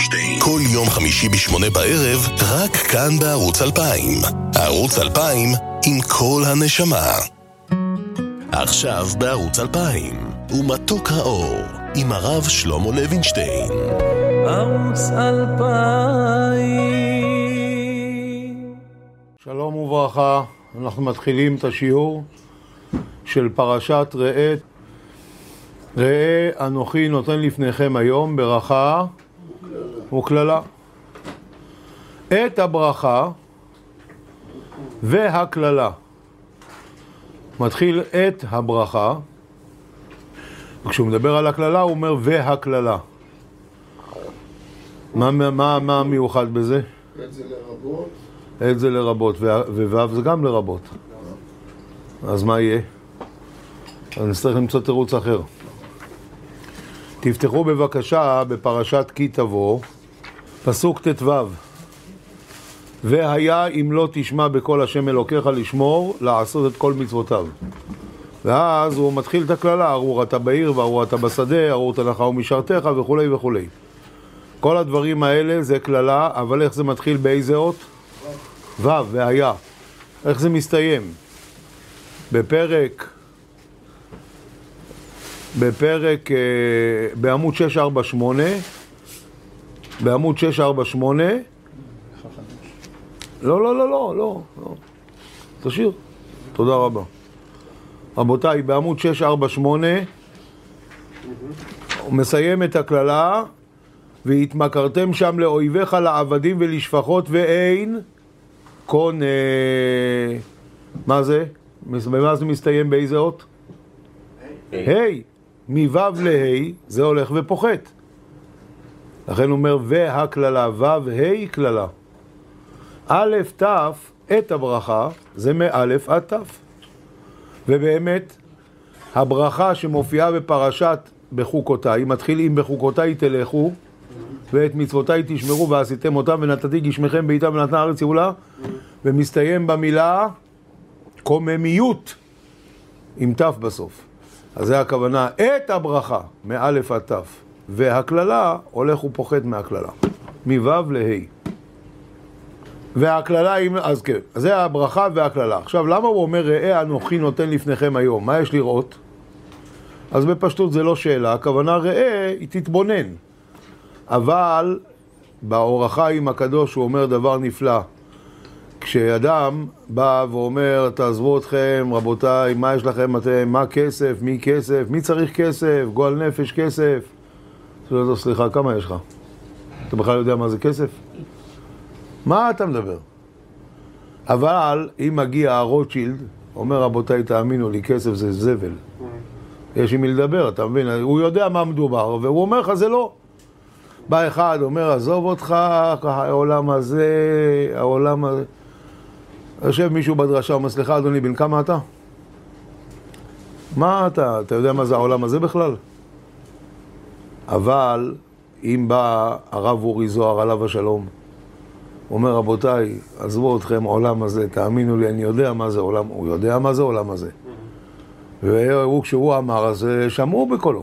לוינשטיין. כל יום חמישי ב8 בערב, רק כאן בערוץ 2000. ערוץ 2000 עם כל הנשמה. עכשיו בערוץ 2000, ומתוק האור, עם הרב שלמה לוינשטיין. ערוץ 2000. שלום וברכה, אנחנו מתחילים את השיעור של פרשת ראה. ראה אנוכי נותן לפניכם היום ברכה וכללה. את הברכה והכללה. מתחיל את הברכה, וכשהוא מדבר על הכללה הוא אומר והכללה. מה מיוחד בזה? את זה לרבות. את זה לרבות, וו' זה גם לרבות. אז מה יהיה? אז נצטרך למצוא תירוץ אחר. תפתחו בבקשה בפרשת כי תבוא, פסוק ט"ו. והיה אם לא תשמע בקול השם אלוקיך לשמור, לעשות את כל מצוותיו. ואז הוא מתחיל את הכללה, ארור אתה בעיר וארור אתה בשדה, ארור תנחה ומשרתך וכו' וכו'. כל הדברים האלה זה כללה, אבל איך זה מתחיל באיזה אות? ו', והיה. איך זה מסתיים? בפרק בעמוד 648, בעמוד 648, לא, תשאיר, תודה רבה. רבותיי, בעמוד 648 הוא מסיים את הכללה, והתמכרתם שם לאויביך לעבדים ולשפחות ואין קונה. מה זה? במה זה מסתיים באיזה אות? היי, מו' להי זה הולך ופוחת. לכן הוא אומר והכללה, ו' ה' כללה. א' ת' את הברכה זה מא' עד ת'. ובאמת הברכה שמופיעה בפרשת בחוקותיי, מתחיל עם בחוקותיי תלכו ואת מצוותיי תשמרו ועשיתם אותם ונתתי גשמכם בעיתם ונתנה הארץ יעולה, ומסתיים במילה קוממיות עם ת' בסוף. אז זה הכוונה את הברכה מא' עד ת', והכללה הולך ופוחת מהכללה מו' להי. והכללה, אז כן, זה הברכה והכללה. עכשיו למה הוא אומר ראה אנוכי נותן לפניכם היום? מה יש לראות? אז בפשטות זה לא שאלה, הכוונה ראה היא תתבונן. אבל באור החיים הקדוש הוא אומר דבר נפלא. כשאדם בא ואומר תעזבו אתכם רבותיי, מה יש לכם אתם? מה כסף? מי כסף? מי צריך כסף? גועל נפש כסף? סליחה, כמה יש לך? אתה בכלל יודע מה זה כסף? מה אתה מדבר? אבל אם מגיע הרוטשילד, אומר רבותיי תאמינו לי, כסף זה זבל, יש עם מי לדבר, אתה מבין? הוא יודע מה מדובר והוא אומר לך זה לא. בא אחד אומר עזוב אותך, העולם הזה, העולם הזה. יושב מישהו בדרשה, אומר סליחה אדוני, בן כמה אתה? מה אתה יודע מה זה העולם הזה בכלל? אבל אם בא הרב אורי זוהר עליו השלום, אומר רבותיי עזבו אתכם העולם הזה, תאמינו לי אני יודע מה זה עולם, הוא יודע מה זה עולם הזה. והוא כשהוא אמר אז שמעו בקולו.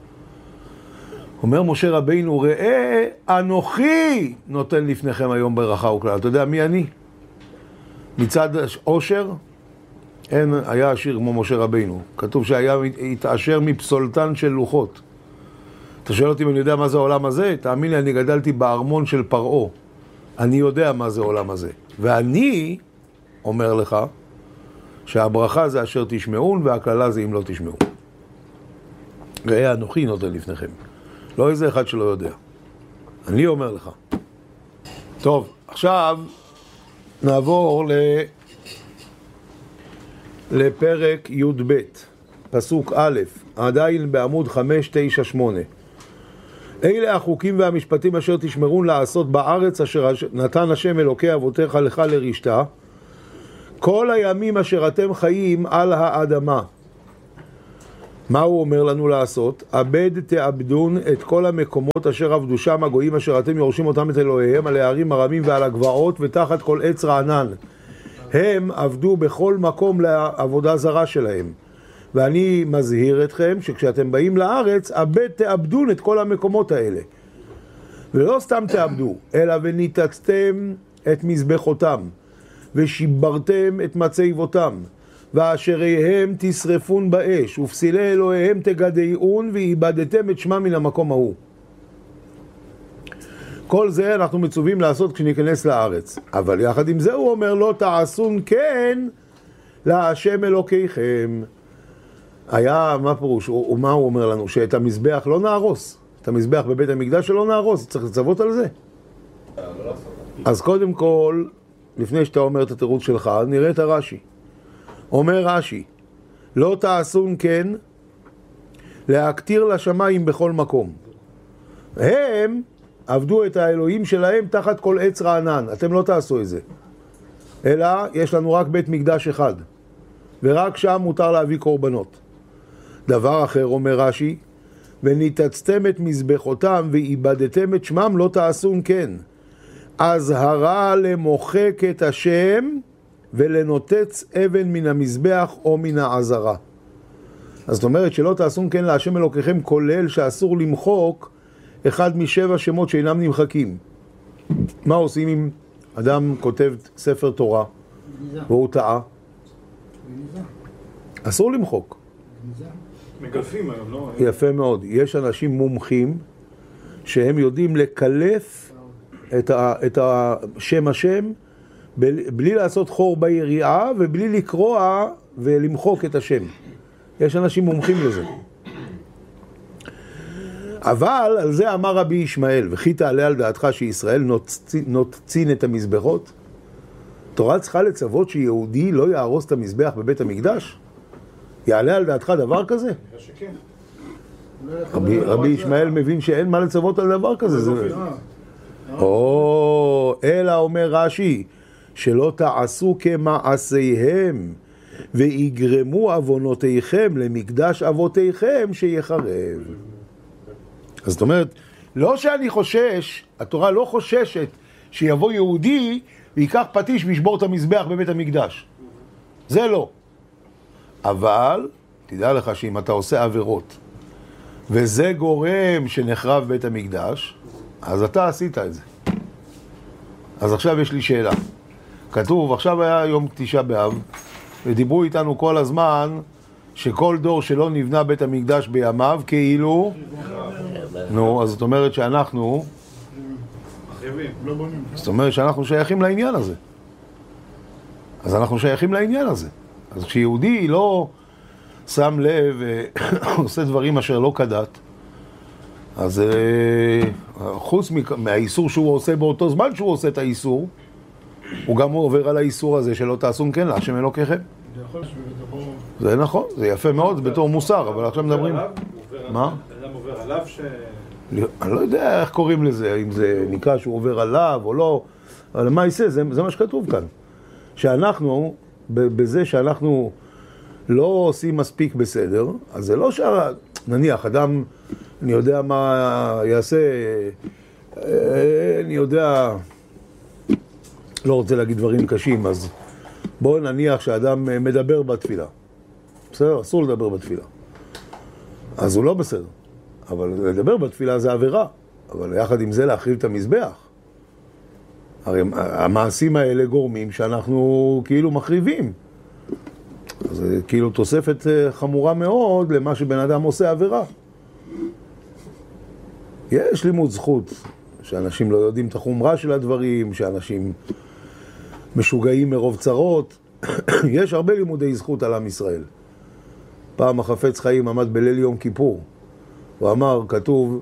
אומר משה רבינו ראה אנוכי נותן לפניכם היום ברכה וכללה. אתה יודע מי אני? מצד עושר אין היה עשיר כמו משה רבינו. כתוב שהיה התעשר מפסולתן של לוחות. אתה שואל אותי אם אני יודע מה זה העולם הזה? תאמין לי, אני גדלתי בארמון של פרעה. אני יודע מה זה העולם הזה. ואני אומר לך שהברכה זה אשר תשמעון והכללה זה אם לא תשמעו. ראה אנוכי נותן לפניכם. לא איזה אחד שלא יודע. אני אומר לך. טוב, עכשיו נעבור לפרק י"ב, פסוק א', עדיין בעמוד 598. אלה החוקים והמשפטים אשר תשמרון לעשות בארץ אשר נתן השם אלוקי אבותיך לך לרשתה, כל הימים אשר אתם חיים על האדמה. מה הוא אומר לנו לעשות? עבד תעבדון את כל המקומות אשר עבדו שם הגויים אשר אתם יורשים אותם את אלוהיהם, על הערים הרמים ועל הגבעות ותחת כל עץ רענן. הם עבדו בכל מקום לעבודה זרה שלהם. ואני מזהיר אתכם שכשאתם באים לארץ, עבד תעבדון את כל המקומות האלה. ולא סתם תעבדו, אלא וניתצתם את מזבחותם, ושיברתם את מצבות,ם, ואשריהם תשרפון באש, ופסילי אלוהיהם תגדעון, ואיבדתם את שמם מן המקום ההוא. כל זה אנחנו מצווים לעשות כשניכנס לארץ. אבל יחד עם זה הוא אומר, לא תעשון כן להשם אלוקיכם. היה, מה פירוש? ומה הוא אומר לנו? שאת המזבח לא נהרוס. את המזבח בבית המקדש שלא נהרוס. צריך לצוות על זה. אז קודם כל, לפני שאתה אומר את התירוץ שלך, נראה את הרש"י. אומר רש"י, לא תעשון כן להקטיר לשמיים בכל מקום. הם עבדו את האלוהים שלהם תחת כל עץ רענן. אתם לא תעשו את זה. אלא יש לנו רק בית מקדש אחד. ורק שם מותר להביא קורבנות. דבר אחר אומר רש"י, וניתצתם את מזבחותם ואיבדתם את שמם לא תעשון כן. אזהרה למוחק את השם ולנותץ אבן מן המזבח או מן העזרה. אז זאת אומרת שלא תעשון כן להשם אלוקיכם, כולל שאסור למחוק אחד משבע שמות שאינם נמחקים. מה עושים אם אדם כותב ספר תורה והוא טעה? אסור למחוק. מגלפים היום, לא? יפה מאוד. יש אנשים מומחים שהם יודעים לקלף את השם השם בלי לעשות חור ביריעה ובלי לקרוע ולמחוק את השם. יש אנשים מומחים לזה. אבל על זה אמר רבי ישמעאל, וכי תעלה על דעתך שישראל נוצצין את המזבחות? תורה צריכה לצוות שיהודי לא יהרוס את המזבח בבית המקדש? יעלה על דעתך דבר כזה? שכן. רבי ישמעאל מבין שאין מה לצוות על דבר כזה. אלא אומר רש"י, שלא תעשו כמעשיהם ויגרמו עוונותיכם למקדש אבותיכם שיחרב. אז זאת אומרת, לא שאני חושש, התורה לא חוששת שיבוא יהודי ויקח פטיש וישבור את המזבח בבית המקדש. זה לא. אבל תדע לך שאם אתה עושה עבירות וזה גורם שנחרב בית המקדש, אז אתה עשית את זה. אז עכשיו יש לי שאלה. כתוב, עכשיו היה יום תשעה באב, ודיברו איתנו כל הזמן שכל דור שלא נבנה בית המקדש בימיו כאילו... נו, אז זאת אומרת שאנחנו... זאת אומרת שאנחנו שייכים לעניין הזה. אז אנחנו שייכים לעניין הזה. אז כשיהודי לא שם לב ועושה דברים אשר לא כדת, אז חוץ מהאיסור שהוא עושה באותו זמן שהוא עושה את האיסור, הוא גם עובר על האיסור הזה שלא תעשון כן להשם אלוקיכם. זה נכון, זה יפה מאוד בתור מוסר, אבל עכשיו מדברים... מה? אדם עובר עליו ש... אני לא יודע איך קוראים לזה, אם זה נקרא שהוא עובר עליו או לא, אבל מה יעשה? זה מה שכתוב כאן. שאנחנו, בזה שאנחנו לא עושים מספיק בסדר, אז זה לא נניח, אדם, אני יודע מה יעשה, אני יודע, לא רוצה להגיד דברים קשים, אז בואו נניח שאדם מדבר בתפילה. בסדר? אסור לדבר בתפילה. אז הוא לא בסדר. אבל לדבר בתפילה זה עבירה. אבל יחד עם זה להחריב את המזבח. הרי המעשים האלה גורמים שאנחנו כאילו מחריבים. זה כאילו תוספת חמורה מאוד למה שבן אדם עושה עבירה. יש לימוד זכות שאנשים לא יודעים את החומרה של הדברים, שאנשים משוגעים מרוב צרות. יש הרבה לימודי זכות על עם ישראל. פעם החפץ חיים עמד בליל יום כיפור. הוא אמר, כתוב,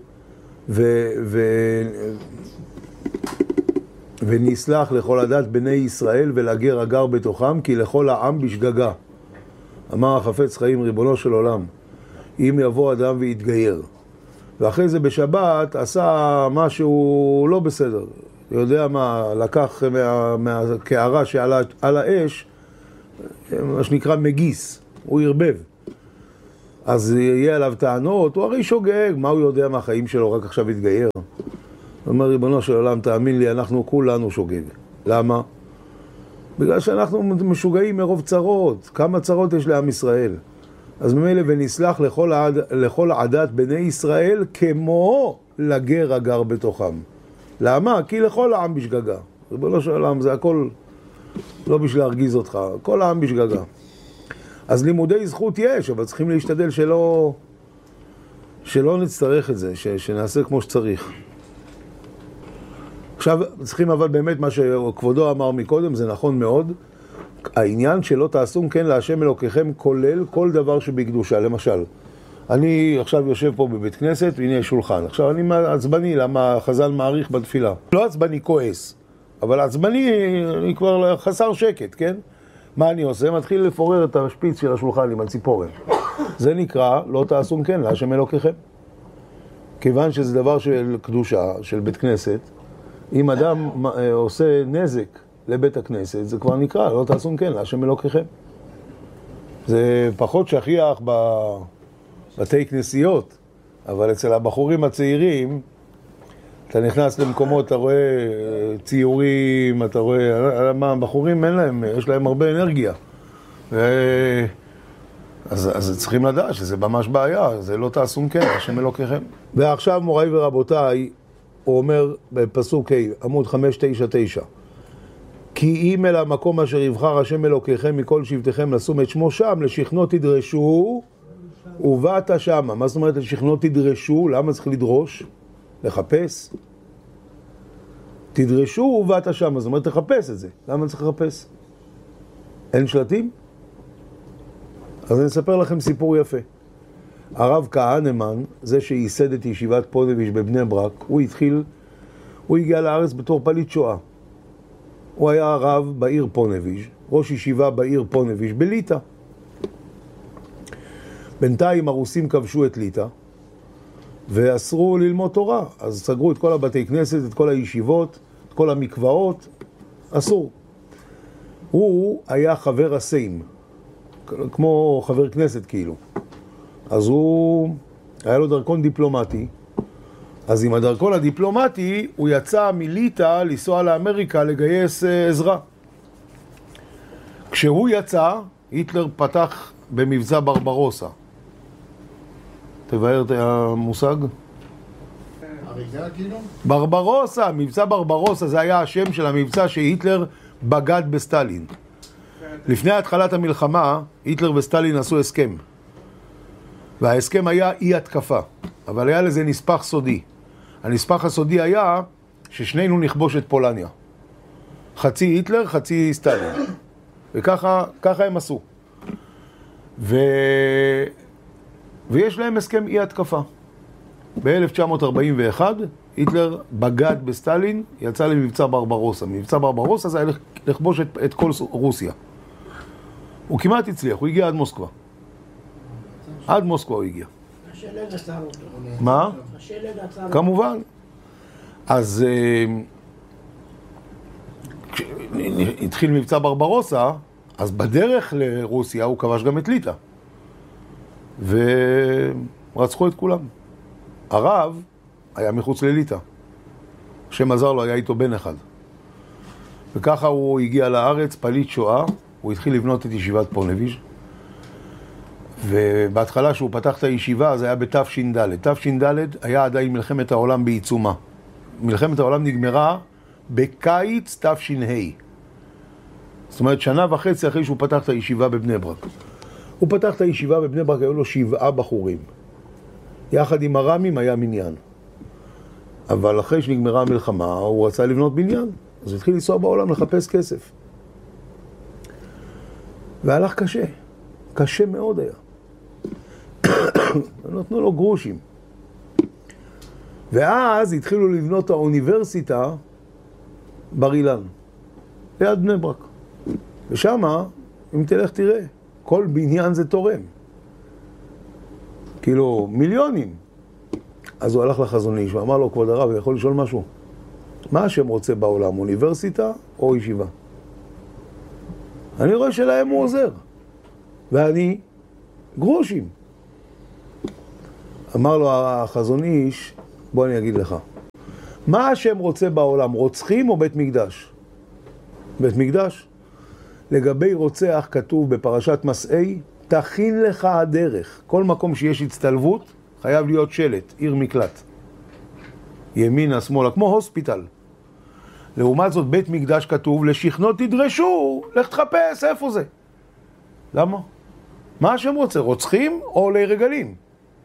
ונסלח לכל הדת בני ישראל ולגר הגר בתוכם, כי לכל העם בשגגה. אמר החפץ חיים, ריבונו של עולם, אם יבוא אדם ויתגייר, ואחרי זה בשבת עשה משהו לא בסדר, יודע מה, לקח מהקערה שעל האש, מה שנקרא מגיס, הוא ירבב. אז יהיה עליו טענות, הוא הרי שוגג, מה הוא יודע מהחיים שלו, רק עכשיו יתגייר. הוא אומר, ריבונו של עולם, תאמין לי, אנחנו כולנו שוגג. למה? בגלל שאנחנו משוגעים מרוב צרות. כמה צרות יש לעם ישראל? אז ממילא ונסלח לכל עדת בני ישראל כמו לגר הגר בתוכם. למה? כי לכל העם בשגגה. ריבונו של עולם, זה הכל לא בשביל להרגיז אותך, כל העם בשגגה. אז לימודי זכות יש, אבל צריכים להשתדל שלא נצטרך את זה, שנעשה כמו שצריך. עכשיו, צריכים אבל באמת מה שכבודו אמר מקודם, זה נכון מאוד. העניין שלא תעשו כן להשם אלוקיכם כולל כל דבר שבקדושה. למשל, אני עכשיו יושב פה בבית כנסת, והנה יש שולחן. עכשיו אני עצבני, למה חז"ל מעריך בתפילה. לא עצבני כועס, אבל עצבני, אני כבר חסר שקט, כן? מה אני עושה? מתחיל לפורר את השפיץ של השולחן עם הציפורן. זה נקרא, לא תעשו כן להשם אלוקיכם. כיוון שזה דבר של קדושה, של בית כנסת, אם אדם עושה נזק לבית הכנסת, זה כבר נקרא, לא תעשו כן להשם אלוקיכם. זה פחות שכיח בבתי כנסיות, אבל אצל הבחורים הצעירים, אתה נכנס למקומות, אתה רואה ציורים, אתה רואה, מה, הבחורים אין להם, יש להם הרבה אנרגיה. אז צריכים לדעת שזה ממש בעיה, זה לא תעשו כן, השם אלוקיכם. ועכשיו מוריי ורבותיי, הוא אומר בפסוק ה' עמוד 599, כי אם אל המקום אשר יבחר השם אלוקיכם מכל שבטיכם לשום את שמו שם, לשכנו תדרשו ובאת שמה. מה זאת אומרת לשכנו תדרשו? למה צריך לדרוש? לחפש? תדרשו ובאת שמה, זאת אומרת תחפש את זה. למה צריך לחפש? אין שלטים? אז אני אספר לכם סיפור יפה. הרב כהנמן, זה שייסד את ישיבת פונביץ' בבני ברק, הוא הגיע לארץ בתור פליט שואה. הוא היה הרב בעיר פונביץ', ראש ישיבה בעיר פונביץ' בליטא. בינתיים הרוסים כבשו את ליטא, ואסרו ללמוד תורה. אז סגרו את כל הבתי כנסת, את כל הישיבות, את כל המקוואות, אסור. הוא היה חבר הסיים, כמו חבר כנסת כאילו. אז היה לו דרכון דיפלומטי. אז עם הדרכון הדיפלומטי הוא יצא מליטא לנסוע לאמריקה לגייס עזרה. כשהוא יצא, היטלר פתח במבצע ברברוסה. תבהר את המושג? הריגה כאילו? ברברוסה, מבצע ברברוסה זה היה השם של המבצע שהיטלר בגד בסטלין. לפני התחלת המלחמה, היטלר וסטלין עשו הסכם. וההסכם היה אי התקפה, אבל היה לזה נספח סודי. הנספח הסודי היה ששנינו נכבוש את פולניה. חצי היטלר, חצי סטלין. וככה הם עשו. ויש להם הסכם אי התקפה. ב-1941 היטלר בגד בסטלין, יצא למבצע ברברוסה. מבצע ברברוסה זה היה לכבוש את כל רוסיה. הוא כמעט הצליח, הוא הגיע עד מוסקבה. עד מוסקבה הוא הגיע. השלג עצר אותו. מה? השלג עצר אותו. כמובן. אז התחיל מבצע ברברוסה, אז בדרך לרוסיה הוא כבש גם את ליטא. ורצחו את כולם. הרב היה מחוץ לליטא. השם עזר לו, היה איתו בן אחד. וככה הוא הגיע לארץ, פליט שואה, הוא התחיל לבנות את ישיבת פונביץ'. ובהתחלה שהוא פתח את הישיבה, זה היה בתש"ד. תש"ד היה עדיין מלחמת העולם בעיצומה. מלחמת העולם נגמרה בקיץ תש"ה. זאת אומרת, שנה וחצי אחרי שהוא פתח את הישיבה בבני ברק. הוא פתח את הישיבה בבני ברק, היו לו 7 בחורים. יחד עם הרמים היה מניין. אבל אחרי שנגמרה המלחמה, הוא רצה לבנות בניין. אז הוא התחיל לנסוע בעולם לחפש כסף. והלך קשה. קשה מאוד היה. נתנו לו גרושים. ואז התחילו לבנות האוניברסיטה בר אילן, ליד בני ברק. ושמה, אם תלך תראה, כל בניין זה תורם. כאילו, מיליונים. אז הוא הלך לחזון איש ואמר לו, כבוד הרב, יכול לשאול משהו? מה השם רוצה בעולם, אוניברסיטה או ישיבה? אני רואה שלהם הוא עוזר. ואני גרושים. אמר לו החזון איש, בוא אני אגיד לך. מה השם רוצה בעולם, רוצחים או בית מקדש? בית מקדש. לגבי רוצח כתוב בפרשת מסעי, תכין לך הדרך. כל מקום שיש הצטלבות, חייב להיות שלט, עיר מקלט. ימינה, שמאלה, כמו הוספיטל. לעומת זאת, בית מקדש כתוב, לשכנות תדרשו, לך תחפש, איפה זה? למה? מה השם רוצה? רוצחים או עולי רגלים?